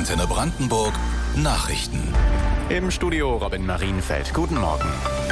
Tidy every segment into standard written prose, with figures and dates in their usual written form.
Antenne Brandenburg Nachrichten. Im Studio Robin Marienfeld. Guten Morgen.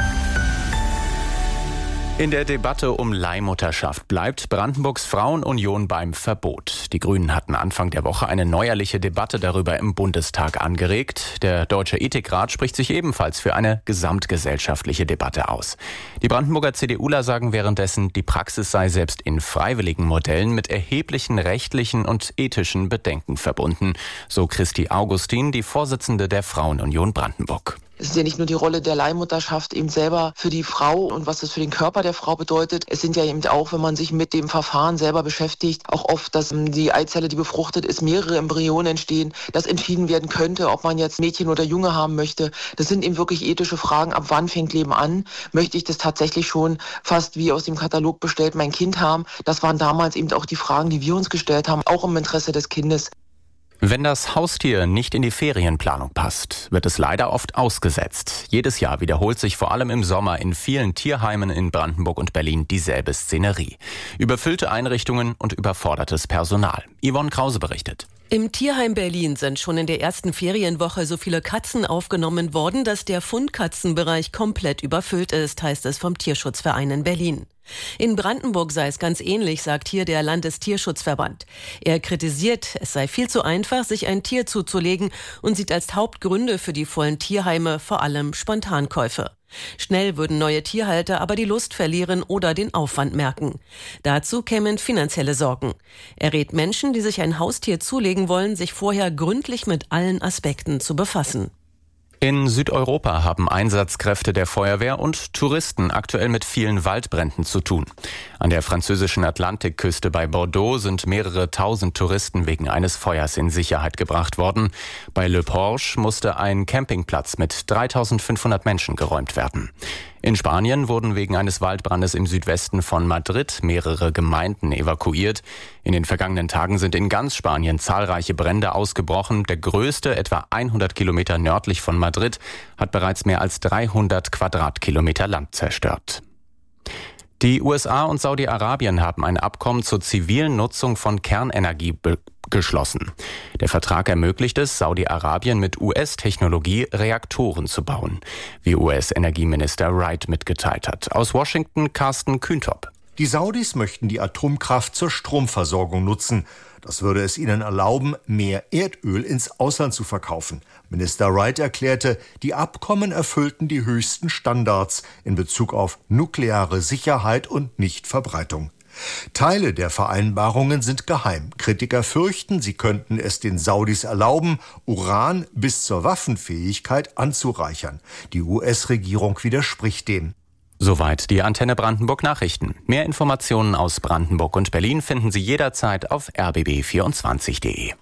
In der Debatte um Leihmutterschaft bleibt Brandenburgs Frauenunion beim Verbot. Die Grünen hatten Anfang der Woche eine neuerliche Debatte darüber im Bundestag angeregt. Der Deutsche Ethikrat spricht sich ebenfalls für eine gesamtgesellschaftliche Debatte aus. Die Brandenburger CDUler sagen währenddessen, die Praxis sei selbst in freiwilligen Modellen mit erheblichen rechtlichen und ethischen Bedenken verbunden. So Christi Augustin, die Vorsitzende der Frauenunion Brandenburg. Es ist ja nicht nur die Rolle der Leihmutterschaft eben selber für die Frau und was das für den Körper der Frau bedeutet. Es sind ja eben auch, wenn man sich mit dem Verfahren selber beschäftigt, auch oft, dass die Eizelle, die befruchtet ist, mehrere Embryonen entstehen, dass entschieden werden könnte, ob man jetzt Mädchen oder Junge haben möchte. Das sind eben wirklich ethische Fragen. Ab wann fängt Leben an? Möchte ich das tatsächlich schon fast wie aus dem Katalog bestellt mein Kind haben? Das waren damals eben auch die Fragen, die wir uns gestellt haben, auch im Interesse des Kindes. Wenn das Haustier nicht in die Ferienplanung passt, wird es leider oft ausgesetzt. Jedes Jahr wiederholt sich vor allem im Sommer in vielen Tierheimen in Brandenburg und Berlin dieselbe Szenerie. Überfüllte Einrichtungen und überfordertes Personal. Yvonne Krause berichtet. Im Tierheim Berlin sind schon in der ersten Ferienwoche so viele Katzen aufgenommen worden, dass der Fundkatzenbereich komplett überfüllt ist, heißt es vom Tierschutzverein in Berlin. In Brandenburg sei es ganz ähnlich, sagt hier der Landestierschutzverband. Er kritisiert, es sei viel zu einfach, sich ein Tier zuzulegen und sieht als Hauptgründe für die vollen Tierheime vor allem Spontankäufe. Schnell würden neue Tierhalter aber die Lust verlieren oder den Aufwand merken. Dazu kämen finanzielle Sorgen. Er rät Menschen, die sich ein Haustier zulegen wollen, sich vorher gründlich mit allen Aspekten zu befassen. In Südeuropa haben Einsatzkräfte der Feuerwehr und Touristen aktuell mit vielen Waldbränden zu tun. An der französischen Atlantikküste bei Bordeaux sind mehrere tausend Touristen wegen eines Feuers in Sicherheit gebracht worden. Bei Le Porche musste ein Campingplatz mit 3500 Menschen geräumt werden. In Spanien wurden wegen eines Waldbrandes im Südwesten von Madrid mehrere Gemeinden evakuiert. In den vergangenen Tagen sind in ganz Spanien zahlreiche Brände ausgebrochen. Der größte, etwa 100 Kilometer nördlich von Madrid, hat bereits mehr als 300 Quadratkilometer Land zerstört. Die USA und Saudi-Arabien haben ein Abkommen zur zivilen Nutzung von Kernenergie geschlossen. Der Vertrag ermöglicht es, Saudi-Arabien mit US-Technologie Reaktoren zu bauen, wie US-Energieminister Wright mitgeteilt hat. Aus Washington Carsten Kühntop. Die Saudis möchten die Atomkraft zur Stromversorgung nutzen. Das würde es ihnen erlauben, mehr Erdöl ins Ausland zu verkaufen. Minister Wright erklärte, die Abkommen erfüllten die höchsten Standards in Bezug auf nukleare Sicherheit und Nichtverbreitung. Teile der Vereinbarungen sind geheim. Kritiker fürchten, sie könnten es den Saudis erlauben, Uran bis zur Waffenfähigkeit anzureichern. Die US-Regierung widerspricht dem. Soweit die Antenne Brandenburg Nachrichten. Mehr Informationen aus Brandenburg und Berlin finden Sie jederzeit auf rbb24.de.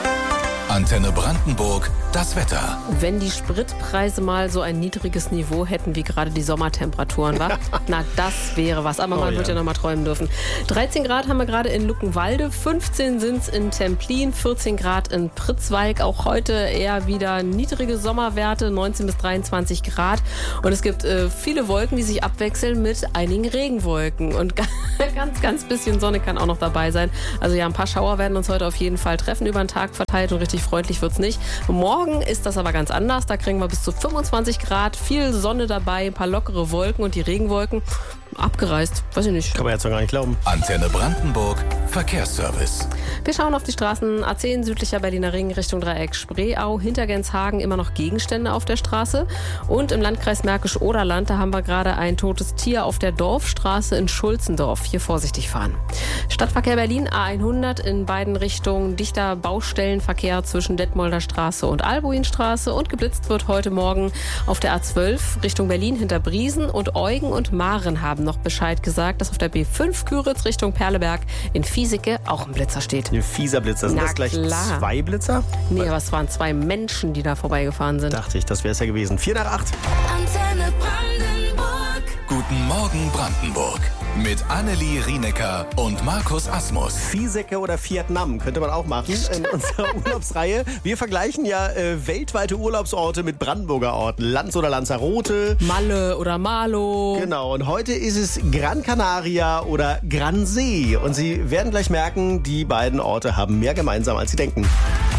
Antenne Brandenburg, das Wetter. Wenn die Spritpreise mal so ein niedriges Niveau hätten wie gerade die Sommertemperaturen, wa? Na, das wäre was. Aber man wird ja noch mal träumen dürfen. 13 Grad haben wir gerade in Luckenwalde, 15 sind es in Templin, 14 Grad in Pritzwalk. Auch heute eher wieder niedrige Sommerwerte, 19 bis 23 Grad. Und es gibt viele Wolken, die sich abwechseln mit einigen Regenwolken. Und ganz bisschen Sonne kann auch noch dabei sein. Also ja, ein paar Schauer werden uns heute auf jeden Fall treffen über den Tag verteilt und richtig freundlich wird's nicht. Morgen ist das aber ganz anders. Da kriegen wir bis zu 25 Grad, viel Sonne dabei, ein paar lockere Wolken und die Regenwolken abgereist. Weiß ich nicht. Kann man jetzt noch gar nicht glauben. Antenne Brandenburg, Verkehrsservice. Wir schauen auf die Straßen A10 südlicher Berliner Ring Richtung Dreieck Spreeau. Hinter Genshagen immer noch Gegenstände auf der Straße. Und im Landkreis Märkisch-Oderland, da haben wir gerade ein totes Tier auf der Dorfstraße in Schulzendorf. Hier vorsichtig fahren. Stadtverkehr Berlin A100 in beiden Richtungen. Dichter Baustellenverkehr zwischen Detmolder Straße und Albuinstraße. Und geblitzt wird heute Morgen auf der A12 Richtung Berlin hinter Briesen. Und Eugen und Maren haben noch Bescheid gesagt, dass auf der B5 Küritz Richtung Perleberg in Fiesecke auch ein Blitzer steht. Ein fieser Blitzer. Sind das gleich klar. 2 Blitzer? Nee, aber es waren 2 Menschen, die da vorbeigefahren sind. Dachte ich, das wäre es ja gewesen. 7:45. Antenne Brandenburg. Guten Morgen Brandenburg. Mit Annelie Rienecker und Markus Asmus. Fiesecke oder Vietnam könnte man auch machen in unserer Urlaubsreihe. Wir vergleichen ja weltweite Urlaubsorte mit Brandenburger Orten. Lanz oder Lanzarote. Malle oder Malo. Genau, und heute ist es Gran Canaria oder Gransee. Und Sie werden gleich merken, die beiden Orte haben mehr gemeinsam, als Sie denken.